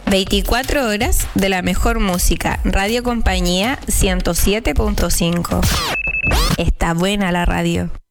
24 horas de la mejor música. Radio Compañía 107.5. Está buena la radio.